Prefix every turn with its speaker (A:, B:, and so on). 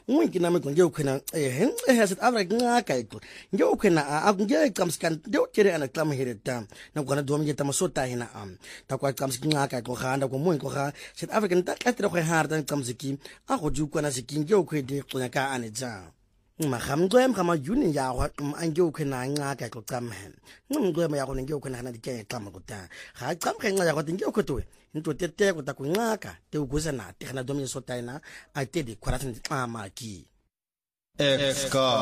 A: Mwinki nami nje ukhona South Africa ngaka iko nje ukhona akunge qamskan nje ukere ana qam here tam na kona domi nje tamasota hina ta kwa qamskin ngaka ko khanda ko mwinki ko South Africa nta qatra ko harta qamsiki a go ju kona sikinje ukhwede qonya ka ane ja magamqwem kama juni ya go anje ukhona ngaka ko qamhen ngqwem ya go nje ukhona na dike qam ko ta ga qam khenqa ya go nje ukhotwe into tete ko ta kunqaka te uguza na te khana domi sota ina a te di kwaratni qama ki
B: F